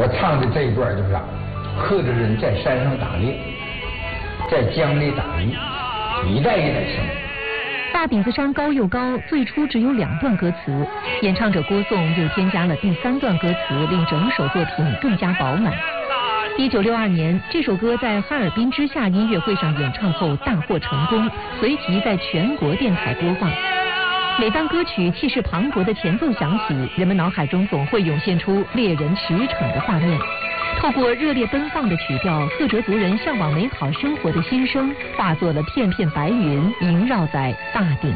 我唱的这一段就是贺着人在山上打猎，在江里打鱼，一代一代生。 大饼子山高又高，最初只有2段歌词，演唱者郭颂又添加了第3段歌词，令整首作品更加饱满。1962年，这首歌在哈尔滨之夏音乐会上演唱后大获成功，随即在全国电台播放。每当歌曲气势磅礴的前奏响起，人们脑海中总会涌现出猎人驰骋的画面。透过热烈奔放的曲调，赫哲族人向往美好生活的心声，化作了片片白云，萦绕在大顶。